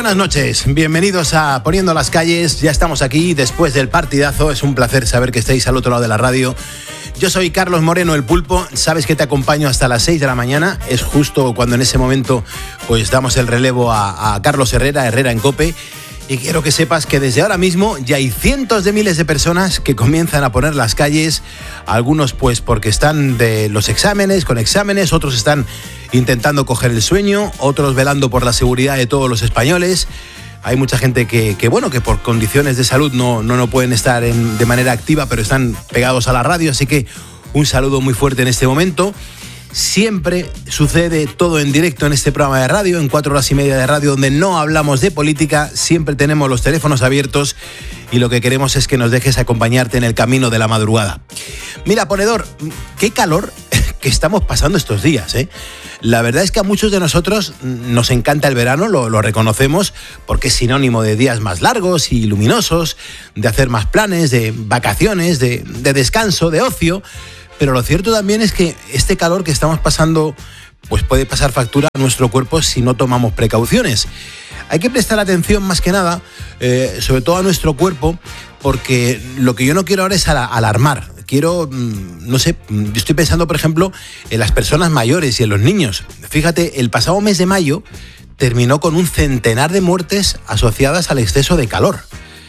buenas noches, bienvenidos a Poniendo las Calles. Ya estamos aquí después del partidazo. Es un placer saber que estáis al otro lado de la radio. Yo soy Carlos Moreno, el Pulpo. Sabes que te acompaño hasta las 6 de la mañana. Es justo cuando en ese momento pues damos el relevo a Carlos Herrera en COPE. Y quiero que sepas que desde ahora mismo ya hay cientos de miles de personas que comienzan a poner las calles. Algunos pues porque están de los exámenes, con exámenes, otros están intentando coger el sueño, otros velando por la seguridad de todos los españoles. Hay mucha gente que por condiciones de salud no pueden estar de manera activa, pero están pegados a la radio, así que un saludo muy fuerte en este momento. Siempre sucede todo en directo en este programa de radio, en 4 horas y media de radio, donde no hablamos de política. Siempre tenemos los teléfonos abiertos y lo que queremos es que nos dejes acompañarte en el camino de la madrugada. Mira, ponedor, qué calor que estamos pasando estos días, ¿eh? La verdad es que a muchos de nosotros nos encanta el verano, lo reconocemos, porque es sinónimo de días más largos y luminosos, de hacer más planes, de vacaciones, de descanso, de ocio. Pero lo cierto también es que este calor que estamos pasando pues puede pasar factura a nuestro cuerpo si no tomamos precauciones. Hay que prestar atención más que nada, sobre todo a nuestro cuerpo, porque lo que yo no quiero ahora es alarmar. Yo estoy pensando, por ejemplo, en las personas mayores y en los niños. Fíjate, el pasado mes de mayo terminó con un centenar de muertes asociadas al exceso de calor.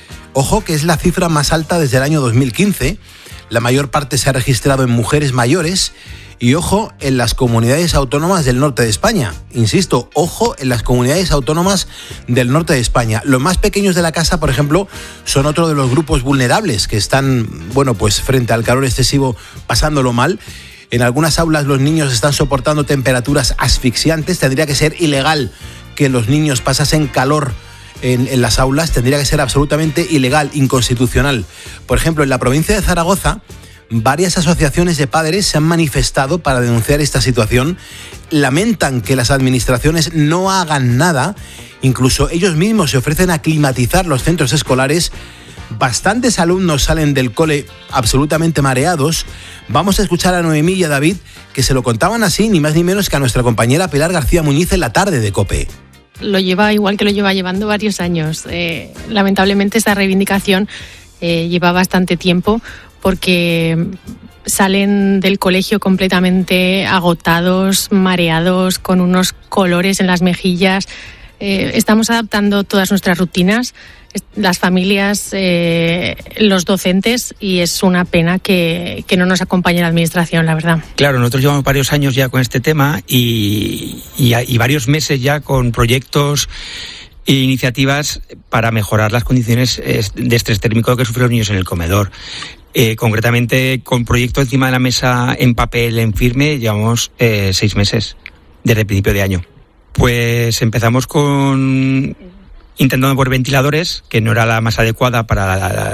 Ojo que es la cifra más alta desde el año 2015. La mayor parte se ha registrado en mujeres mayores y ojo en las comunidades autónomas del norte de España. Insisto, ojo en las comunidades autónomas del norte de España. Los más pequeños de la casa, por ejemplo, son otro de los grupos vulnerables que están, frente al calor excesivo pasándolo mal. En algunas aulas los niños están soportando temperaturas asfixiantes. Tendría que ser ilegal que los niños pasasen calor en las aulas, tendría que ser absolutamente ilegal, inconstitucional. Por ejemplo, en la provincia de Zaragoza, varias asociaciones de padres se han manifestado para denunciar esta situación. Lamentan que las administraciones no hagan nada, incluso ellos mismos se ofrecen a climatizar los centros escolares. Bastantes alumnos salen del cole absolutamente mareados. Vamos a escuchar a Noemí y a David, que se lo contaban así, ni más ni menos que a nuestra compañera Pilar García Muñiz en la tarde de COPE. Lo lleva igual que lo lleva llevando varios años. Lamentablemente esta reivindicación lleva bastante tiempo porque salen del colegio completamente agotados, mareados, con unos colores en las mejillas. Estamos adaptando todas nuestras rutinas, las familias, los docentes, y es una pena que no nos acompañe la administración, la verdad. Claro, nosotros llevamos varios años ya con este tema y varios meses ya con proyectos e iniciativas para mejorar las condiciones de estrés térmico que sufren los niños en el comedor. Concretamente, con proyectos encima de la mesa en papel, en firme, llevamos 6 meses desde el principio de año. Pues empezamos intentando poner ventiladores, que no era la más adecuada para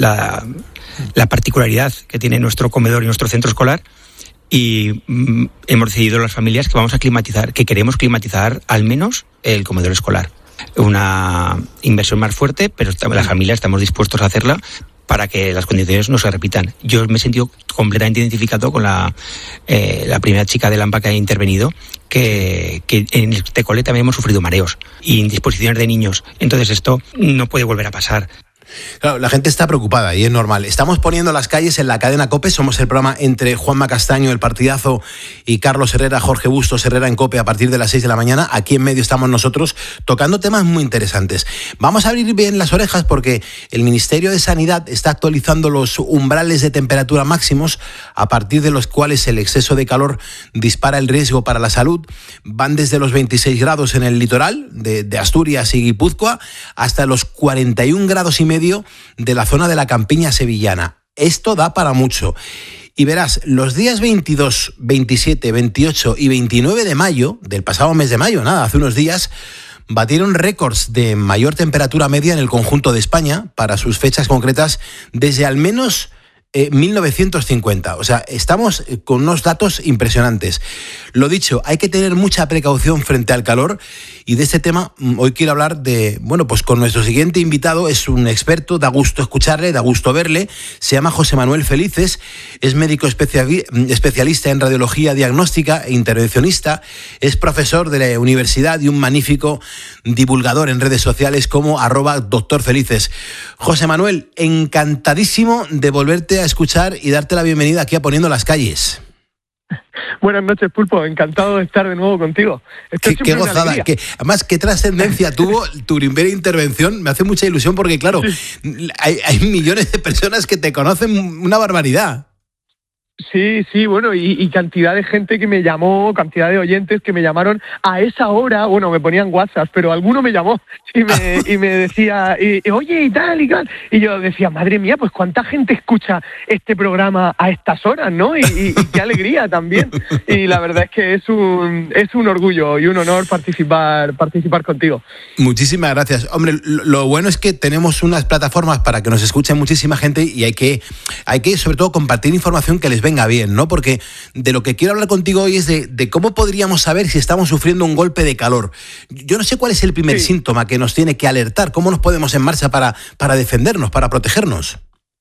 la particularidad que tiene nuestro comedor y nuestro centro escolar, y hemos decidido las familias que vamos a climatizar, que queremos climatizar al menos el comedor escolar. Una inversión más fuerte, pero las familias estamos dispuestos a hacerla para que las condiciones no se repitan. Yo me he sentido completamente identificado con la primera chica del AMPA que ha intervenido, que en este cole también hemos sufrido mareos y indisposiciones de niños. Entonces esto no puede volver a pasar. Claro, la gente está preocupada y es normal. Estamos poniendo las calles en la cadena COPE. Somos el programa entre Juanma Castaño, el partidazo, y Carlos Herrera, Jorge Bustos Herrera en COPE a partir de las 6 de la mañana. Aquí en medio estamos nosotros tocando temas muy interesantes. Vamos a abrir bien las orejas porque el Ministerio de Sanidad está actualizando los umbrales de temperatura máximos a partir de los cuales el exceso de calor dispara el riesgo para la salud. Van desde los 26 grados en el litoral de Asturias y Guipúzcoa hasta los 41 grados y medio de la zona de la campiña sevillana. Esto da para mucho. Y verás, los días 22, 27, 28 y 29 de mayo, del pasado mes de mayo, hace unos días, batieron récords de mayor temperatura media en el conjunto de España para sus fechas concretas desde al menos 1950. O sea, estamos con unos datos impresionantes. Lo dicho, hay que tener mucha precaución frente al calor, y de este tema hoy quiero hablar pues con nuestro siguiente invitado. Es un experto, da gusto escucharle, da gusto verle. Se llama José Manuel Felices, es médico especialista en radiología diagnóstica e intervencionista, es profesor de la universidad y un magnífico divulgador en redes sociales como @doctorfelices. José Manuel, encantadísimo de volverte a escuchar y darte la bienvenida aquí a Poniendo las Calles. Buenas noches, Pulpo. Encantado de estar de nuevo contigo. Qué gozada. Además, qué trascendencia tuvo tu primera intervención. Me hace mucha ilusión porque, claro, hay millones de personas que te conocen, una barbaridad. Sí, bueno, y cantidad de gente que me llamó, cantidad de oyentes que me llamaron a esa hora. Bueno, me ponían WhatsApp, pero alguno me llamó y me decía, oye, y tal, y tal. Y yo decía, madre mía, pues cuánta gente escucha este programa a estas horas, ¿no? Y qué alegría también. Y la verdad es que es un orgullo y un honor participar contigo. Muchísimas gracias. Hombre, lo bueno es que tenemos unas plataformas para que nos escuche muchísima gente, y hay que sobre todo compartir información que les venga bien, ¿no? Porque de lo que quiero hablar contigo hoy es de cómo podríamos saber si estamos sufriendo un golpe de calor. Yo no sé cuál es el primer síntoma que nos tiene que alertar, cómo nos podemos en marcha para defendernos, para protegernos.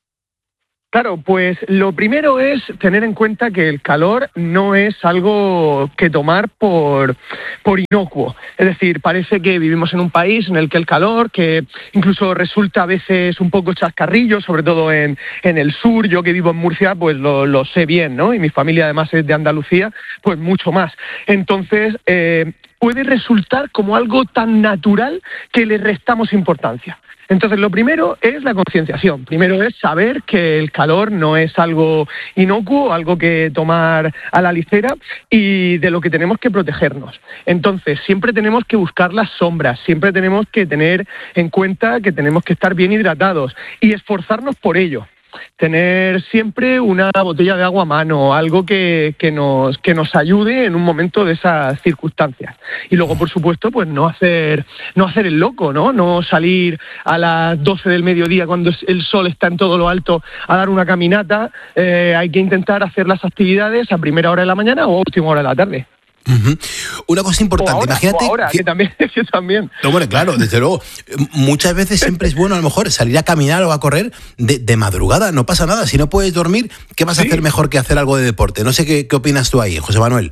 Claro, pues lo primero es tener en cuenta que el calor no es algo que tomar por inocuo. Es decir, parece que vivimos en un país en el que el calor, que incluso resulta a veces un poco chascarrillo, sobre todo en el sur. Yo que vivo en Murcia, pues lo sé bien, ¿no? Y mi familia además es de Andalucía, pues mucho más. Entonces, puede resultar como algo tan natural que le restamos importancia. Entonces, lo primero es la concienciación. Primero es saber que el calor no es algo inocuo, algo que tomar a la ligera, y de lo que tenemos que protegernos. Entonces, siempre tenemos que buscar las sombras, siempre tenemos que tener en cuenta que tenemos que estar bien hidratados y esforzarnos por ello. Tener siempre una botella de agua a mano, algo que nos ayude en un momento de esas circunstancias. Y luego, por supuesto, pues no hacer el loco, ¿no? No salir a las 12 del mediodía cuando el sol está en todo lo alto a dar una caminata. Hay que intentar hacer las actividades a primera hora de la mañana o a última hora de la tarde. Uh-huh. Una cosa importante, imagínate que también. No, bueno, claro, desde luego, muchas veces siempre es bueno a lo mejor salir a caminar o a correr de madrugada, no pasa nada. Si no puedes dormir, ¿qué vas a hacer mejor que hacer algo de deporte? No sé qué opinas tú ahí, José Manuel.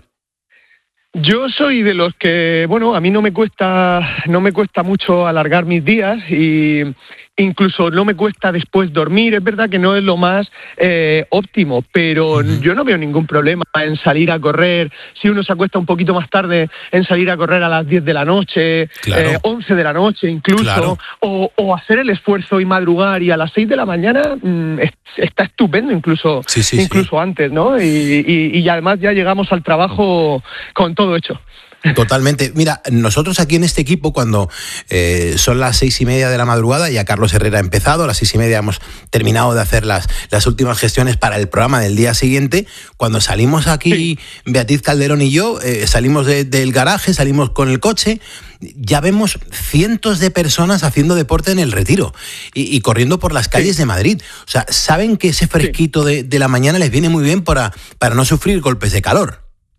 Yo soy de los que, bueno, a mí no me cuesta mucho alargar mis días, y incluso no me cuesta después dormir. Es verdad que no es lo más óptimo, pero yo no veo ningún problema en salir a correr. Si uno se acuesta un poquito más tarde, en salir a correr a las 10 de la noche, 11 de la noche incluso, o hacer el esfuerzo y madrugar, y a las 6 de la mañana está estupendo, incluso antes, ¿no? Y además ya llegamos al trabajo con todo hecho. Totalmente. Mira, nosotros aquí en este equipo, cuando son las 6:30 de la madrugada, ya Carlos Herrera ha empezado, a las 6:30 hemos terminado de hacer las últimas gestiones para el programa del día siguiente. Cuando salimos aquí, Beatriz Calderón y yo, salimos del garaje, salimos con el coche, ya vemos cientos de personas haciendo deporte en el Retiro y corriendo por las calles de Madrid. O sea, saben que ese fresquito de la mañana les viene muy bien para no sufrir golpes de calor.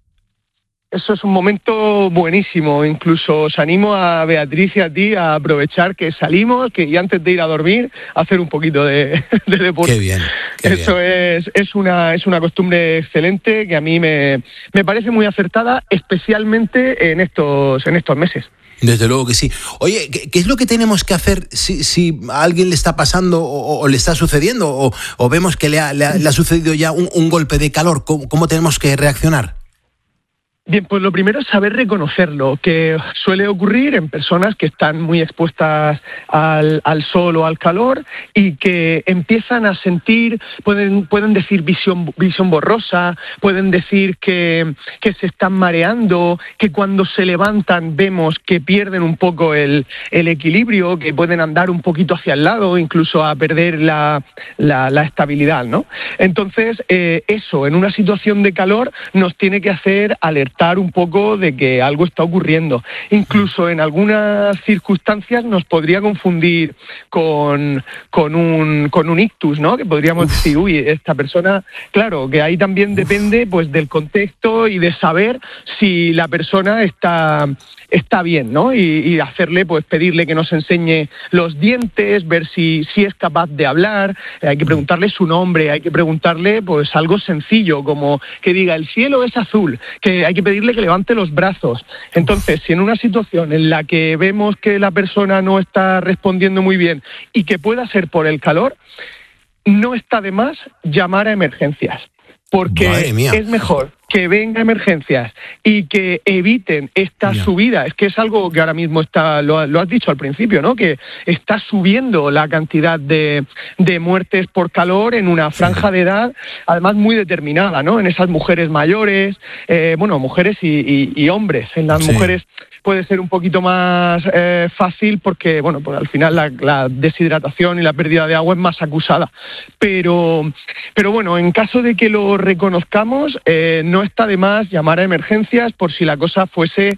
Eso es un momento buenísimo. Incluso os animo a Beatriz y a ti a aprovechar que salimos, y antes de ir a dormir, hacer un poquito de deporte. Qué bien. Eso es una costumbre excelente que a mí me parece muy acertada, especialmente en estos meses. Desde luego que sí. Oye, ¿qué es lo que tenemos que hacer si a alguien le está pasando o le está sucediendo o vemos que le ha sucedido ya un golpe de calor? ¿Cómo tenemos que reaccionar? Bien, pues lo primero es saber reconocerlo, que suele ocurrir en personas que están muy expuestas al sol o al calor y que empiezan a sentir, pueden decir visión borrosa, pueden decir que se están mareando, que cuando se levantan vemos que pierden un poco el equilibrio, que pueden andar un poquito hacia el lado, incluso a perder la estabilidad, ¿no? Entonces, eso, en una situación de calor nos tiene que hacer alertar alertar un poco de que algo está ocurriendo. Incluso en algunas circunstancias nos podría confundir con un ictus, ¿no? Que podríamos decir, uy, esta persona, claro, que ahí también depende pues del contexto y de saber si la persona está bien, ¿no? Y hacerle, pues pedirle que nos enseñe los dientes, ver si es capaz de hablar, hay que preguntarle su nombre, hay que preguntarle pues algo sencillo, como que diga el cielo es azul, que hay que pedirle que levante los brazos. Entonces, si en una situación en la que vemos que la persona no está respondiendo muy bien y que pueda ser por el calor, no está de más llamar a emergencias, porque es mejor que venga a emergencias y que eviten esta subida. Es que es algo que ahora mismo lo has dicho al principio, ¿no? Que está subiendo la cantidad de muertes por calor en una franja de edad, además muy determinada, ¿no? En esas mujeres mayores, mujeres y hombres. En las mujeres puede ser un poquito más fácil porque, pues al final la deshidratación y la pérdida de agua es más acusada. Pero bueno, en caso de que lo reconozcamos, no está de más llamar a emergencias por si la cosa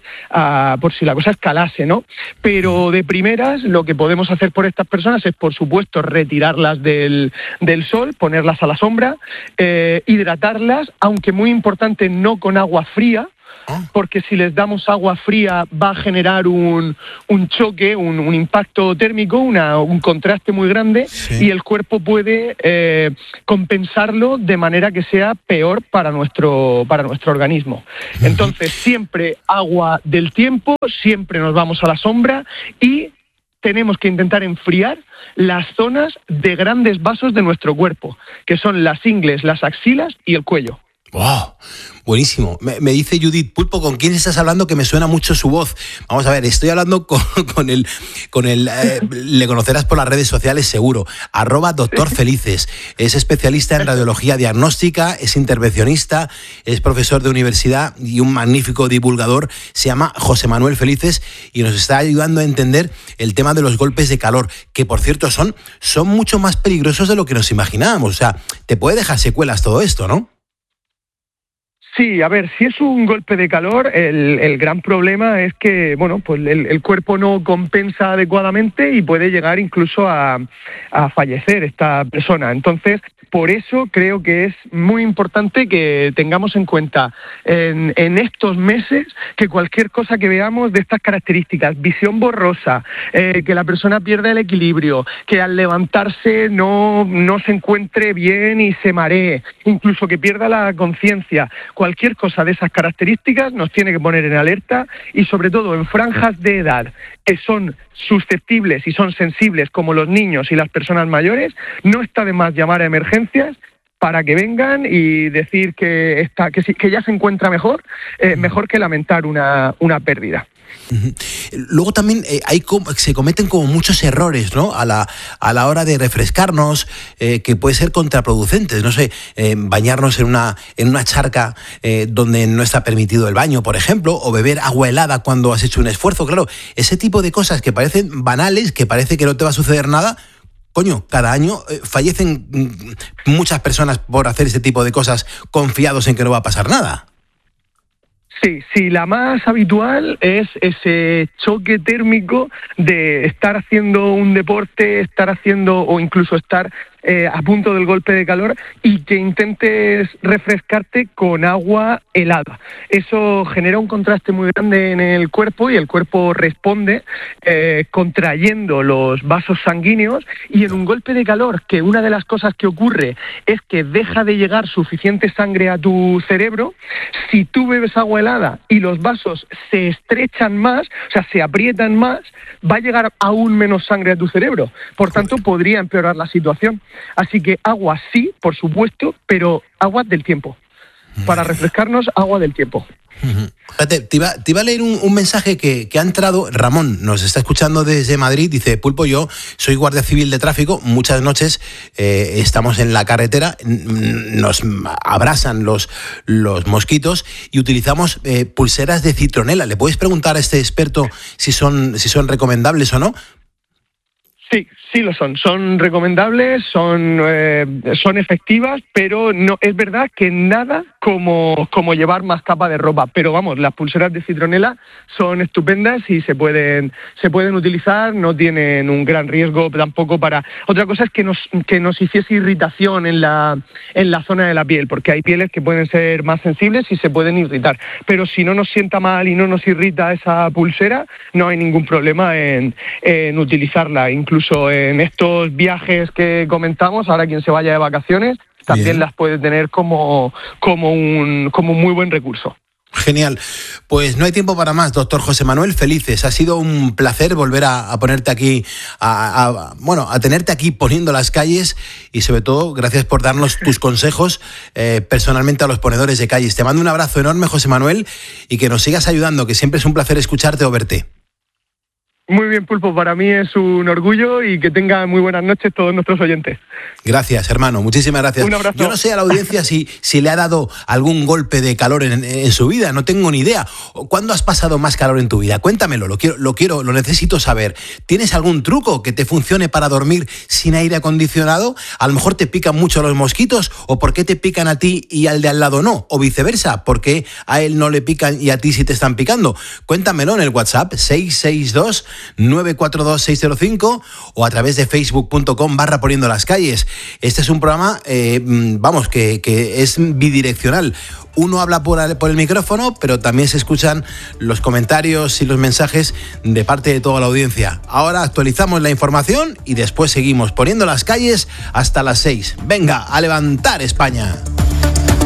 escalase, ¿no? Pero de primeras, lo que podemos hacer por estas personas es, por supuesto, retirarlas del sol, ponerlas a la sombra, hidratarlas, aunque muy importante, no con agua fría, porque si les damos agua fría va a generar un choque, un impacto térmico, un contraste muy grande, y el cuerpo puede compensarlo de manera que sea peor para nuestro organismo. Entonces, siempre agua del tiempo, siempre nos vamos a la sombra y tenemos que intentar enfriar las zonas de grandes vasos de nuestro cuerpo, que son las ingles, las axilas y el cuello. ¡Wow! Buenísimo. Me dice Judith, Pulpo, ¿con quién estás hablando? Que me suena mucho su voz. Vamos a ver, estoy hablando con el le conocerás por las redes sociales seguro, @doctorfelices. Es especialista en radiología diagnóstica, es intervencionista, es profesor de universidad y un magnífico divulgador. Se llama José Manuel Felices y nos está ayudando a entender el tema de los golpes de calor, que por cierto son mucho más peligrosos de lo que nos imaginábamos. O sea, te puede dejar secuelas todo esto, ¿no? Sí, a ver, si es un golpe de calor, el gran problema es que, pues el cuerpo no compensa adecuadamente y puede llegar incluso a fallecer esta persona. Entonces, por eso creo que es muy importante que tengamos en cuenta en estos meses que cualquier cosa que veamos de estas características, visión borrosa, que la persona pierda el equilibrio, que al levantarse no se encuentre bien y se maree, incluso que pierda la conciencia, cualquier cosa de esas características nos tiene que poner en alerta, y sobre todo en franjas de edad que son susceptibles y son sensibles, como los niños y las personas mayores, no está de más llamar a emergencias para que vengan y decir que ya se encuentra mejor que lamentar una pérdida. Luego también se cometen como muchos errores, ¿no? A la hora de refrescarnos, que puede ser contraproducentes. No sé, bañarnos en una charca donde no está permitido el baño, por ejemplo, o beber agua helada cuando has hecho un esfuerzo. Claro, ese tipo de cosas que parecen banales, que parece que no te va a suceder nada. Coño, cada año fallecen muchas personas por hacer ese tipo de cosas confiados en que no va a pasar nada. Sí, la más habitual es ese choque térmico de estar haciendo un deporte, o incluso estar a punto del golpe de calor y que intentes refrescarte con agua helada. Eso genera un contraste muy grande en el cuerpo y el cuerpo responde contrayendo los vasos sanguíneos, y en un golpe de calor, que una de las cosas que ocurre es que deja de llegar suficiente sangre a tu cerebro, si tú bebes agua helada y los vasos se estrechan más, o sea, se aprietan más, va a llegar aún menos sangre a tu cerebro. Por tanto, podría empeorar la situación. Así que agua sí, por supuesto, pero agua del tiempo. Para refrescarnos, agua del tiempo. Fíjate, te iba a leer un mensaje que ha entrado. Ramón nos está escuchando desde Madrid. Dice: Pulpo, yo soy guardia civil de tráfico. Muchas noches estamos en la carretera, nos abrasan los mosquitos y utilizamos pulseras de citronela. ¿Le puedes preguntar a este experto si son recomendables o no? Sí lo son. Son recomendables, son efectivas, pero no es verdad que nada como llevar más capa de ropa. Pero vamos, las pulseras de citronela son estupendas y se pueden utilizar, no tienen un gran riesgo tampoco para... Otra cosa es que nos hiciese irritación en la zona de la piel, porque hay pieles que pueden ser más sensibles y se pueden irritar. Pero si no nos sienta mal y no nos irrita esa pulsera, no hay ningún problema en utilizarla. Incluso en estos viajes que comentamos, ahora quien se vaya de vacaciones, también las puede tener como un muy buen recurso. Genial. Pues no hay tiempo para más, doctor José Manuel. Felices. Ha sido un placer volver a ponerte aquí, a tenerte aquí poniendo las calles y sobre todo, gracias por darnos tus consejos personalmente a los ponedores de calles. Te mando un abrazo enorme, José Manuel, y que nos sigas ayudando, que siempre es un placer escucharte o verte. Muy bien, Pulpo, para mí es un orgullo y que tengan muy buenas noches todos nuestros oyentes. Gracias, hermano, muchísimas gracias. Un abrazo. Yo no sé a la audiencia si le ha dado algún golpe de calor en su vida, no tengo ni idea. ¿Cuándo has pasado más calor en tu vida? Cuéntamelo, lo necesito saber. ¿Tienes algún truco que te funcione para dormir sin aire acondicionado? A lo mejor te pican mucho los mosquitos, o ¿por qué te pican a ti y al de al lado no? O viceversa, ¿por qué a él no le pican y a ti sí te están picando? Cuéntamelo en el WhatsApp 662-942-605 o a través de facebook.com/poniendo las calles. Este es un programa, que es bidireccional. Uno habla por el micrófono, pero también se escuchan los comentarios y los mensajes de parte de toda la audiencia. Ahora actualizamos la información y después seguimos poniendo las calles hasta las 6. Venga, a levantar España.